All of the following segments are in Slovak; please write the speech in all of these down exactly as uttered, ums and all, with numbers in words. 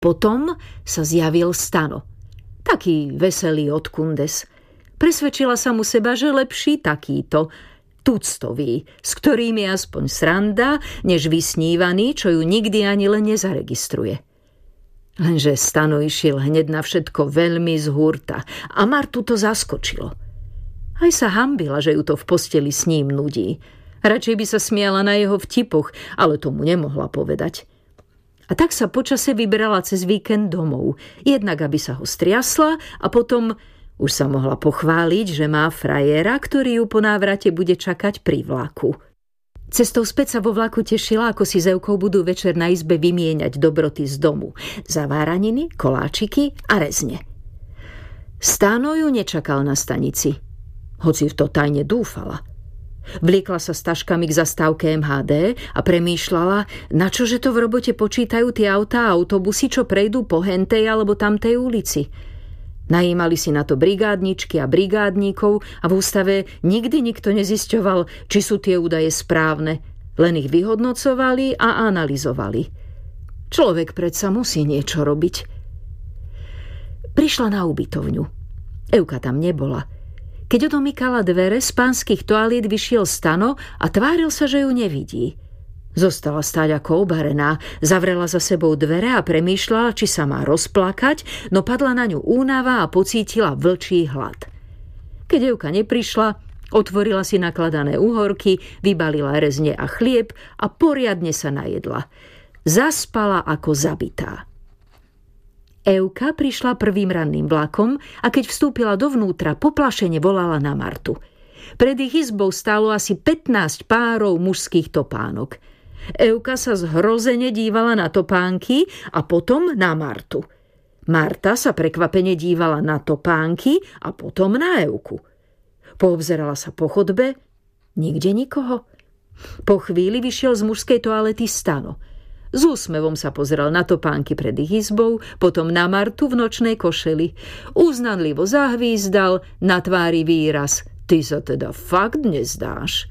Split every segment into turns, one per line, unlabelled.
Potom sa zjavil Stano. Taký veselý od kundes. Presvedčila sa mu seba, že lepší takýto, tuctový, s ktorým je aspoň sranda, než vysnívaný, čo ju nikdy ani len nezaregistruje. Lenže Stano išiel hneď na všetko veľmi z hurta a Martu to zaskočilo. Aj sa hanbila, že ju to v posteli s ním nudí. Radšej by sa smiala na jeho vtipoch, ale tomu nemohla povedať. A tak sa počase vybrala cez víkend domov, jednak aby sa ho striasla a potom už sa mohla pochváliť, že má frajera, ktorý ju po návrate bude čakať pri vlaku. Cestou späť sa vo vlaku tešila, ako si s Evkou budú večer na izbe vymieňať dobroty z domu. Zaváraniny, koláčiky a rezne. Stano ju nečakal na stanici, hoci v to tajne dúfala. Vliekla sa s taškami k zastávke em há dé a premýšľala, na čože to v robote počítajú tie autá a autobusy, čo prejdú po hentej alebo tamtej ulici. Najímali si na to brigádničky a brigádníkov a v ústave nikdy nikto nezisťoval, či sú tie údaje správne, len ich vyhodnocovali a analyzovali. Človek predsa musí niečo robiť. Prišla na ubytovňu. Evka tam nebola. Keď odomykala dvere, z pánskych toaliet vyšiel Stano a tváril sa, že ju nevidí. Zostala stáť ako obarená, zavrela za sebou dvere a premýšľala, či sa má rozplakať, no padla na ňu únava a pocítila vlčí hlad. Keď Evka neprišla, otvorila si nakladané uhorky, vybalila rezne a chlieb a poriadne sa najedla. Zaspala ako zabitá. Evka prišla prvým ranným vlakom a keď vstúpila dovnútra, poplašene volala na Martu. Pred ich izbou stálo asi pätnásť párov mužských topánok. Evka sa zhrozene dívala na topánky a potom na Martu. Marta sa prekvapene dívala na topánky a potom na Evku. Poobzerala sa po chodbe, nikde nikoho. Po chvíli vyšiel z mužskej toalety Stano. S úsmevom sa pozrel na topánky pred ich izbou, potom na Martu v nočnej košeli. Uznanlivo zahvízdal, na tvári výraz: Ty sa teda fakt nezdáš.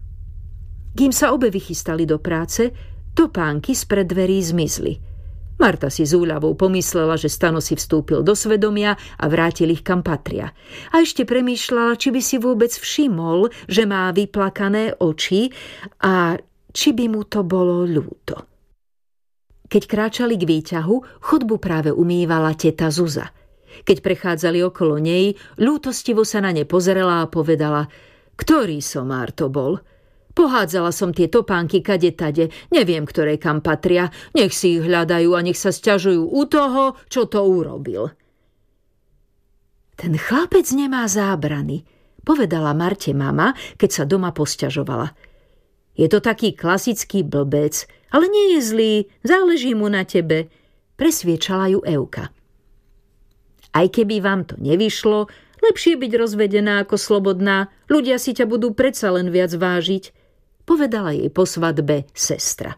Kým sa obe vychystali do práce, topánky spred dverí zmizli. Marta si s úľavou pomyslela, že Stano si vstúpil do svedomia a vrátil ich kam patria. A ešte premýšľala, či by si vôbec všimol, že má vyplakané oči a či by mu to bolo ľúto. Keď kráčali k výťahu, chodbu práve umývala teta Zuza. Keď prechádzali okolo nej, ľútostivo sa na ne pozerala a povedala: Ktorý somár to bol? Pohádzala som tie topánky kade-tade, neviem, ktoré kam patria, nech si ich hľadajú a nech sa sťažujú u toho, čo to urobil. Ten chlapec nemá zábrany, povedala Marte mama, keď sa doma posťažovala. Je to taký klasický blbec, ale nie je zlý, záleží mu na tebe, presviečala ju Evka. Aj keby vám to nevyšlo, lepšie byť rozvedená ako slobodná, ľudia si ťa budú predsa len viac vážiť, povedala jej po svadbe sestra.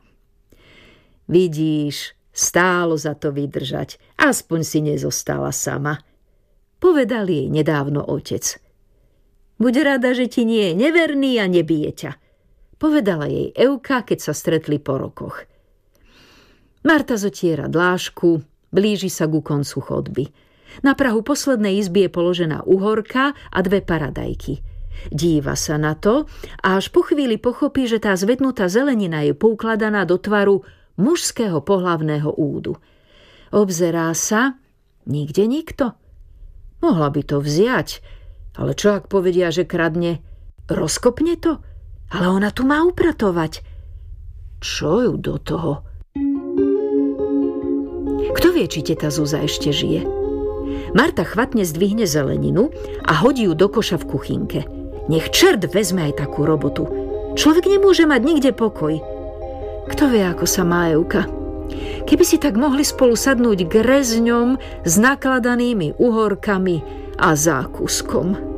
Vidíš, stálo za to vydržať, aspoň si nezostala sama, povedal jej nedávno otec. Buď rada, že ti nie je neverný a nebije ťa, povedala jej Evka, keď sa stretli po rokoch. Marta zotiera dlášku, blíži sa ku koncu chodby. Na prahu poslednej izby je položená uhorka a dve paradajky. Díva sa na to a až po chvíli pochopí, že tá zvednutá zelenina je poukladaná do tvaru mužského pohlavného údu. Obzerá sa, nikde nikto. Mohla by to vziať, ale čo ak povedia, že kradne? Rozkopne to? Ale ona tu má upratovať. Čo ju do toho? Kto vie, či teta Zuza ešte žije? Marta chvatne zdvihne zeleninu a hodí ju do koša v kuchynke. Nech čert vezme aj takú robotu. Človek nemôže mať nikde pokoj. Kto vie, ako sa má Evka? Keby si tak mohli spolu sadnúť k rezňom s nakladanými uhorkami a zákuskom.